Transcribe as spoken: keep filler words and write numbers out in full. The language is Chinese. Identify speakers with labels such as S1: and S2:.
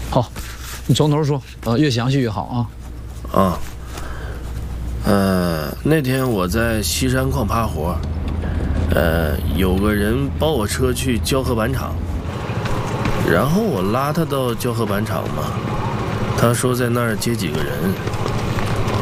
S1: 好，你从头说，呃，越详细越好啊。
S2: 啊，呃，那天我在西山矿趴活，呃，有个人包我车去胶合板厂，然后我拉他到胶合板厂嘛，他说在那儿接几个人，